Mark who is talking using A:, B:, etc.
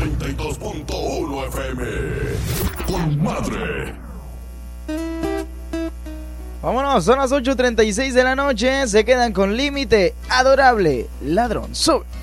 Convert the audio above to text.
A: 92.1 FM. Con madre.
B: Vámonos, son las 8:36 de la noche. Se quedan con Límite. Adorable. Ladrón. Sube.